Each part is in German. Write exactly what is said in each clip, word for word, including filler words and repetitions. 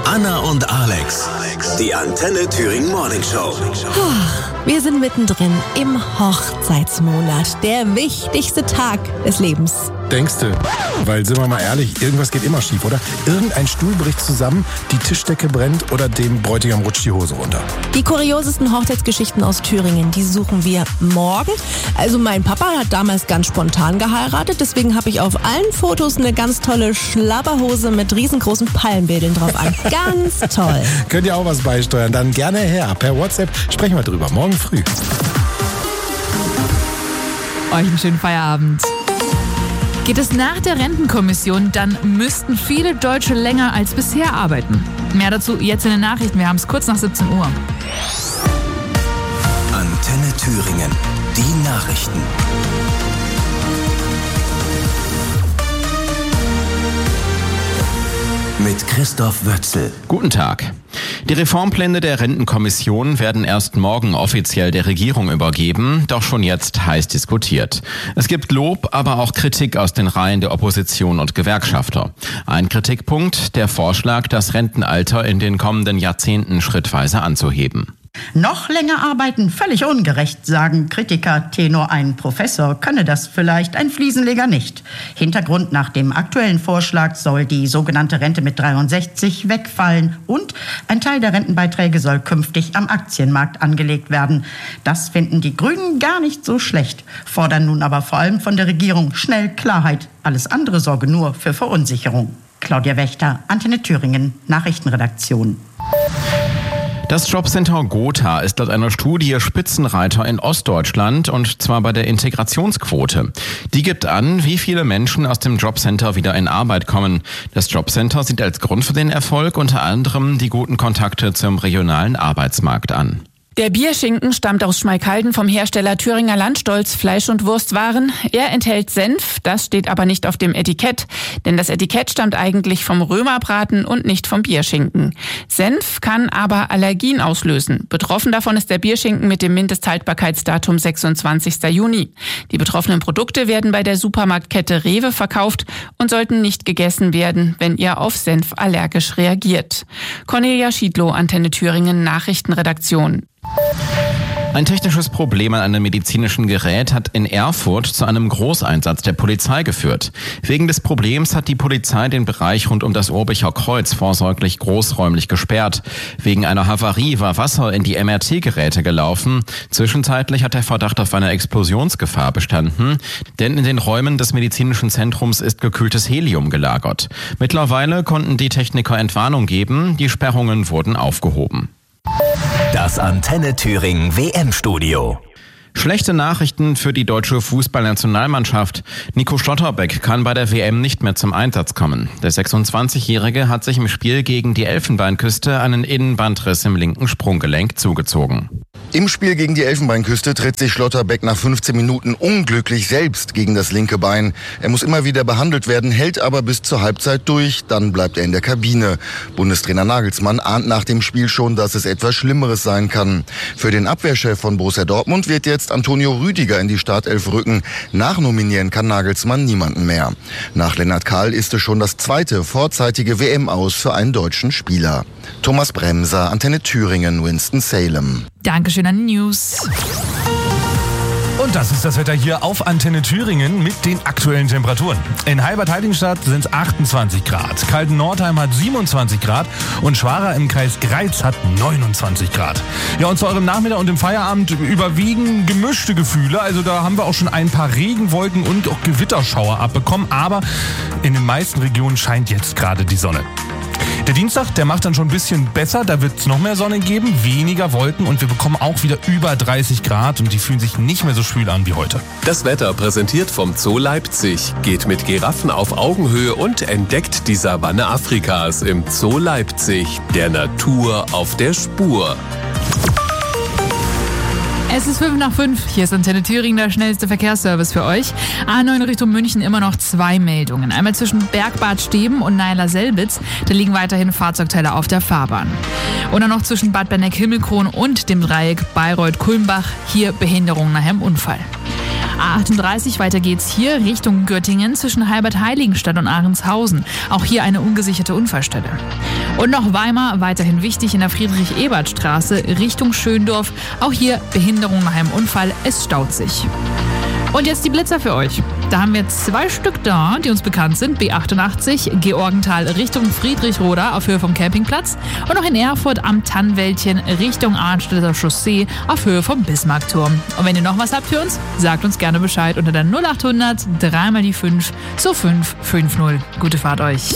Anna und Alex, die Antenne Thüringen Morning Show. Wir sind mittendrin im Hochzeitsmonat, der wichtigste Tag des Lebens. Denkst du? Weil, sind wir mal ehrlich, irgendwas geht immer schief, oder? Irgendein Stuhl bricht zusammen, die Tischdecke brennt oder dem Bräutigam rutscht die Hose runter. Die kuriosesten Hochzeitsgeschichten aus Thüringen, die suchen wir morgen. Also mein Papa hat damals ganz spontan geheiratet, deswegen habe ich auf allen Fotos eine ganz tolle Schlabberhose mit riesengroßen Palmwedeln drauf an. Ganz toll. Könnt ihr auch was beisteuern? Dann gerne her. Per WhatsApp sprechen wir drüber. Morgen früh. Euch einen schönen Feierabend. Geht es nach der Rentenkommission, dann müssten viele Deutsche länger als bisher arbeiten. Mehr dazu jetzt in den Nachrichten. Wir haben es kurz nach siebzehn Uhr. Antenne Thüringen. Die Nachrichten. Mit Christoph Wötzel. Guten Tag. Die Reformpläne der Rentenkommission werden erst morgen offiziell der Regierung übergeben, doch schon jetzt heiß diskutiert. Es gibt Lob, aber auch Kritik aus den Reihen der Opposition und Gewerkschafter. Ein Kritikpunkt, der Vorschlag, das Rentenalter in den kommenden Jahrzehnten schrittweise anzuheben. Noch länger arbeiten, völlig ungerecht, sagen Kritiker. Tenor ein Professor könne das vielleicht, ein Fliesenleger nicht. Hintergrund: nach dem aktuellen Vorschlag soll die sogenannte Rente mit dreiundsechzig wegfallen und ein Teil der Rentenbeiträge soll künftig am Aktienmarkt angelegt werden. Das finden die Grünen gar nicht so schlecht, fordern nun aber vor allem von der Regierung schnell Klarheit. Alles andere sorge nur für Verunsicherung. Claudia Wächter, Antenne Thüringen, Nachrichtenredaktion. Das Jobcenter Gotha ist laut einer Studie Spitzenreiter in Ostdeutschland, und zwar bei der Integrationsquote. Die gibt an, wie viele Menschen aus dem Jobcenter wieder in Arbeit kommen. Das Jobcenter sieht als Grund für den Erfolg unter anderem die guten Kontakte zum regionalen Arbeitsmarkt an. Der Bierschinken stammt aus Schmalkalden vom Hersteller Thüringer Landstolz Fleisch- und Wurstwaren. Er enthält Senf, das steht aber nicht auf dem Etikett, denn das Etikett stammt eigentlich vom Römerbraten und nicht vom Bierschinken. Senf kann aber Allergien auslösen. Betroffen davon ist der Bierschinken mit dem Mindesthaltbarkeitsdatum sechsundzwanzigster Juni. Die betroffenen Produkte werden bei der Supermarktkette Rewe verkauft und sollten nicht gegessen werden, wenn ihr auf Senf allergisch reagiert. Cornelia Schiedlow, Antenne Thüringen, Nachrichtenredaktion. Ein technisches Problem an einem medizinischen Gerät hat in Erfurt zu einem Großeinsatz der Polizei geführt. Wegen des Problems hat die Polizei den Bereich rund um das Urbicher Kreuz vorsorglich großräumlich gesperrt. Wegen einer Havarie war Wasser in die M R T-Geräte gelaufen. Zwischenzeitlich hat der Verdacht auf eine Explosionsgefahr bestanden, denn in den Räumen des medizinischen Zentrums ist gekühltes Helium gelagert. Mittlerweile konnten die Techniker Entwarnung geben, die Sperrungen wurden aufgehoben. Das Antenne Thüringen W M-Studio. Schlechte Nachrichten für die deutsche Fußballnationalmannschaft. Nico Schlotterbeck kann bei der W M nicht mehr zum Einsatz kommen. Der sechsundzwanzigjährige hat sich im Spiel gegen die Elfenbeinküste einen Innenbandriss im linken Sprunggelenk zugezogen. Im Spiel gegen die Elfenbeinküste tritt sich Schlotterbeck nach fünfzehn Minuten unglücklich selbst gegen das linke Bein. Er muss immer wieder behandelt werden, hält aber bis zur Halbzeit durch. Dann bleibt er in der Kabine. Bundestrainer Nagelsmann ahnt nach dem Spiel schon, dass es etwas Schlimmeres sein kann. Für den Abwehrchef von Borussia Dortmund wird jetzt Antonio Rüdiger in die Startelf rücken. Nachnominieren kann Nagelsmann niemanden mehr. Nach Lennart Kahl ist es schon das zweite vorzeitige W M-Aus für einen deutschen Spieler. Thomas Bremser, Antenne Thüringen, Winston-Salem. Dankeschön an die News. Und das ist das Wetter hier auf Antenne Thüringen mit den aktuellen Temperaturen. In Halbertheiligenstadt sind es achtundzwanzig Grad, Kalten-Nordheim hat siebenundzwanzig Grad und Schwara im Kreis Greiz hat neunundzwanzig Grad. Ja, und zu eurem Nachmittag und dem Feierabend überwiegen gemischte Gefühle. Also da haben wir auch schon ein paar Regenwolken und auch Gewitterschauer abbekommen, aber in den meisten Regionen scheint jetzt gerade die Sonne. Der Dienstag, der macht dann schon ein bisschen besser, da wird es noch mehr Sonne geben, weniger Wolken und wir bekommen auch wieder über dreißig Grad und die fühlen sich nicht mehr so schwül an wie heute. Das Wetter präsentiert vom Zoo Leipzig. Geht mit Giraffen auf Augenhöhe und entdeckt die Savanne Afrikas im Zoo Leipzig. Der Natur auf der Spur. Es ist fünf nach fünf. Hier ist Antenne Thüringen, der schnellste Verkehrsservice für euch. A neun Richtung München immer noch zwei Meldungen. Einmal zwischen Bergbad Steben und Naila-Selbitz. Da liegen weiterhin Fahrzeugteile auf der Fahrbahn. Und dann noch zwischen Bad Berneck-Himmelkron und dem Dreieck Bayreuth-Kulmbach. Hier Behinderung nach einem Unfall. A achtunddreißig, weiter geht's hier Richtung Göttingen zwischen Halbert-Heiligenstadt und Ahrenshausen. Auch hier eine ungesicherte Unfallstelle. Und noch Weimar, weiterhin wichtig in der Friedrich-Ebert-Straße Richtung Schöndorf. Auch hier Behinderung nach einem Unfall, es staut sich. Und jetzt die Blitzer für euch. Da haben wir zwei Stück da, die uns bekannt sind. B achtundachtzig, Georgenthal Richtung Friedrichroda auf Höhe vom Campingplatz. Und noch in Erfurt am Tannwäldchen Richtung Arnstädter Chaussee auf Höhe vom Bismarckturm. Und wenn ihr noch was habt für uns, sagt uns gerne Bescheid unter der null achthundert, dreimal die fünf, so fünf fünf null. Gute Fahrt euch.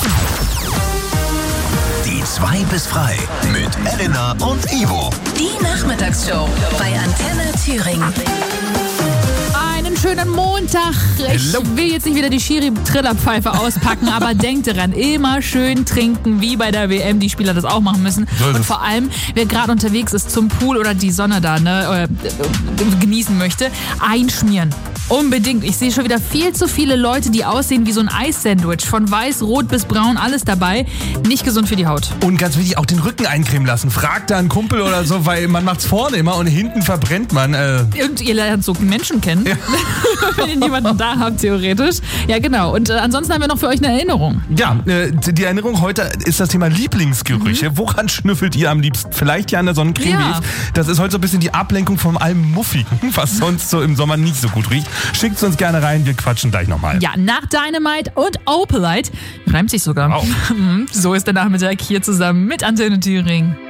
Die zwei bis frei mit Elena und Ivo. Die Nachmittagsshow bei Antenne Thüringen. Einen schönen Montag. Ich will jetzt nicht wieder die Schiri-Trillerpfeife auspacken, aber denkt daran, immer schön trinken, wie bei der W M, die Spieler das auch machen müssen. Und vor allem, wer gerade unterwegs ist zum Pool oder die Sonne da ne, äh, genießen möchte, einschmieren. Unbedingt. Ich sehe schon wieder viel zu viele Leute, die aussehen wie so ein Eissandwich. Von weiß, rot bis braun, alles dabei. Nicht gesund für die Haut. Und ganz wichtig, auch den Rücken eincremen lassen. Fragt da einen Kumpel oder so, weil man macht's vorne immer und hinten verbrennt man. Äh Irgend, ihr lernt so Menschen kennen. Ja. Wenn ihr niemanden da habt, theoretisch. Ja, genau. Und äh, ansonsten haben wir noch für euch eine Erinnerung. Ja, äh, die Erinnerung heute ist das Thema Lieblingsgerüche. Mhm. Woran schnüffelt ihr am liebsten? Vielleicht ja an der Sonnencreme. Ja. Das ist heute so ein bisschen die Ablenkung vom allem Muffigen, was sonst so im Sommer nicht so gut riecht. Schickt uns gerne rein, wir quatschen gleich nochmal. Ja, nach Dynamite und Opalite, reimt sich sogar. Wow. So ist der Nachmittag hier zusammen mit Antenne Thüringen.